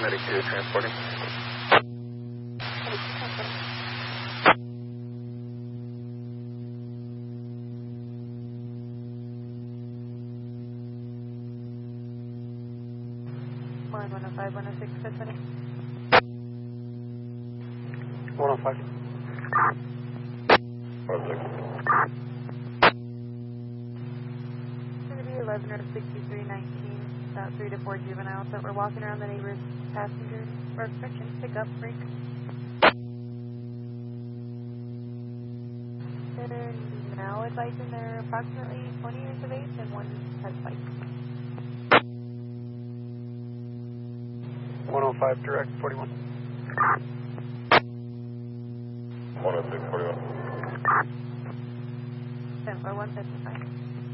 Medic 2 transporting. Line 105, 106, 620. 105. 11 or 6319, about 3 to 4 juveniles that were walking around the neighbor's passenger or section pickup brake. They're now advising they're approximately 20 years of age and one has bikes. 105 direct 41. 106, 41. 104155.